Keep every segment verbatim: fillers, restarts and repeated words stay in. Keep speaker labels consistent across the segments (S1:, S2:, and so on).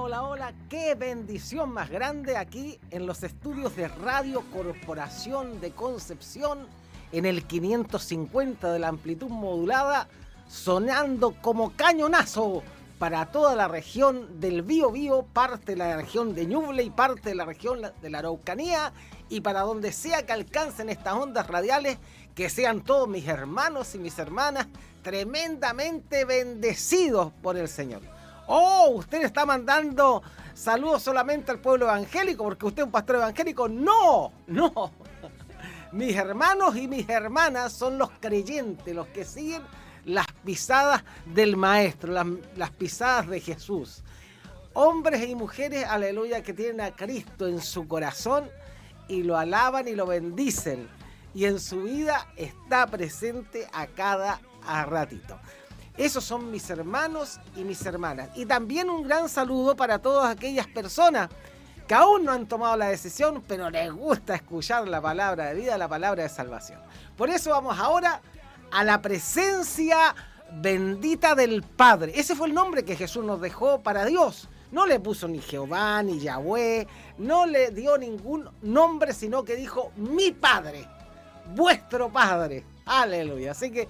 S1: hola, hola, qué bendición más grande aquí en los estudios de Radio Corporación de Concepción, en el quinientos cincuenta de la amplitud modulada, sonando como cañonazo para toda la región del Biobío, parte de la región de Ñuble y parte de la región de la Araucanía, y para donde sea que alcancen estas ondas radiales, que sean todos mis hermanos y mis hermanas tremendamente bendecidos por el Señor. Oh, usted está mandando saludos solamente al pueblo evangélico porque usted es un pastor evangélico. No, no. Mis hermanos y mis hermanas son los creyentes, los que siguen las pisadas del Maestro, las, las pisadas de Jesús. Hombres y mujeres, aleluya, que tienen a Cristo en su corazón y lo alaban y lo bendicen. Y en su vida está presente a cada a ratito. Esos son mis hermanos y mis hermanas. Y también un gran saludo para todas aquellas personas que aún no han tomado la decisión, pero les gusta escuchar la palabra de vida, la palabra de salvación. Por eso vamos ahora a la presencia bendita del Padre. Ese fue el nombre que Jesús nos dejó para Dios. No le puso ni Jehová, ni Yahweh, no le dio ningún nombre, sino que dijo mi Padre, vuestro Padre. Aleluya. Así que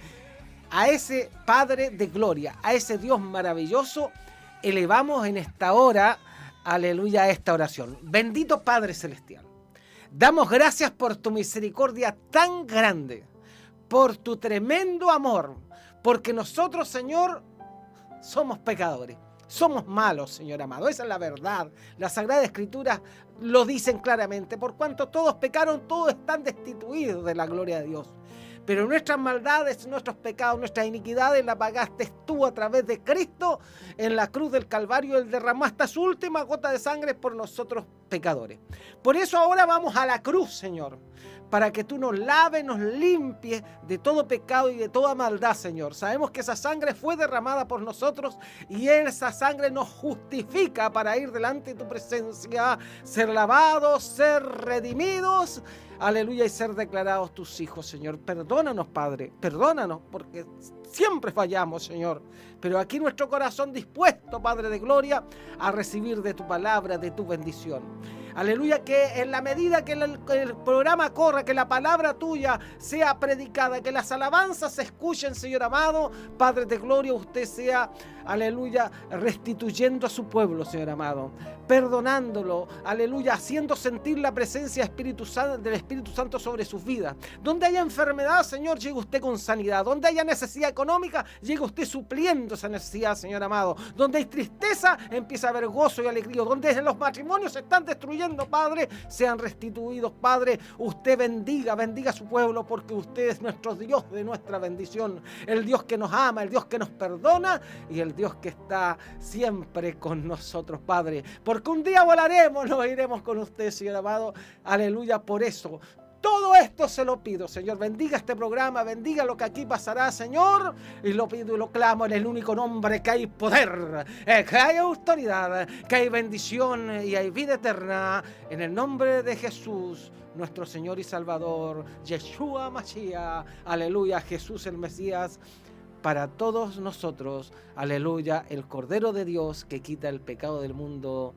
S1: a ese Padre de gloria, a ese Dios maravilloso, elevamos en esta hora, aleluya, esta oración. Bendito Padre Celestial, damos gracias por tu misericordia tan grande, por tu tremendo amor, porque nosotros, Señor, somos pecadores, somos malos, Señor amado. Esa es la verdad. Las Sagradas Escrituras lo dicen claramente. Por cuanto todos pecaron, todos están destituidos de la gloria de Dios. Pero nuestras maldades, nuestros pecados, nuestras iniquidades las pagaste tú a través de Cristo en la cruz del Calvario. Él derramó hasta su última gota de sangre por nosotros pecadores. Por eso ahora vamos a la cruz, Señor, para que tú nos laves, nos limpies de todo pecado y de toda maldad, Señor. Sabemos que esa sangre fue derramada por nosotros y esa sangre nos justifica para ir delante de tu presencia, ser lavados, ser redimidos, aleluya, y ser declarados tus hijos, Señor. Perdónanos, Padre, perdónanos, porque siempre fallamos, Señor. Pero aquí nuestro corazón dispuesto, Padre de gloria, a recibir de tu palabra, de tu bendición. Aleluya, que en la medida que el, el programa corra, que la palabra tuya sea predicada, que las alabanzas se escuchen, Señor amado, Padre de gloria, usted sea, aleluya, restituyendo a su pueblo, Señor amado, perdonándolo, aleluya, haciendo sentir la presencia Espíritu Santo, del Espíritu Santo sobre sus vidas. Donde haya enfermedad, Señor, llegue usted con sanidad. Donde haya necesidad económica, llegue usted supliendo esa necesidad, Señor amado. Donde hay tristeza, empieza a haber gozo y alegría. Donde los matrimonios se están destruyendo, Padre, sean restituidos, Padre. Usted bendiga, bendiga a su pueblo, porque usted es nuestro Dios de nuestra bendición. El Dios que nos ama, el Dios que nos perdona y el Dios que está siempre con nosotros, Padre. Porque un día volaremos, nos iremos con usted, Señor amado. Aleluya, por eso todo esto se lo pido, Señor. Bendiga este programa, bendiga lo que aquí pasará, Señor. Y lo pido y lo clamo en el único nombre que hay poder, eh, que hay autoridad, que hay bendición y hay vida eterna. En el nombre de Jesús, nuestro Señor y Salvador, Yeshua Mashiach. Aleluya, Jesús el Mesías. Para todos nosotros, aleluya, el Cordero de Dios que quita el pecado del mundo.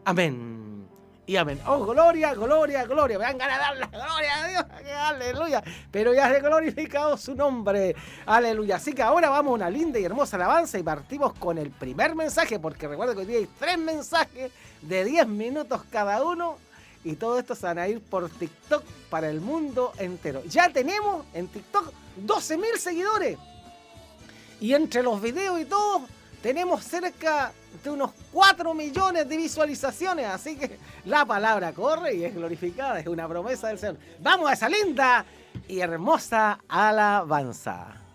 S1: Amén. Y amén. Oh, gloria, gloria, gloria. Me van ganas de dar la gloria a Dios. Aleluya. Pero ya he glorificado su nombre. Aleluya. Así que ahora vamos a una linda y hermosa alabanza y partimos con el primer mensaje, porque recuerda que hoy día hay tres mensajes de diez minutos cada uno. Y todo esto se van a ir por TikTok para el mundo entero. Ya tenemos en TikTok doce mil seguidores. Y entre los videos y todo, tenemos cerca de unos cuatro millones de visualizaciones. Así que la palabra corre y es glorificada. Es una promesa del Señor. Vamos a esa linda y hermosa alabanza.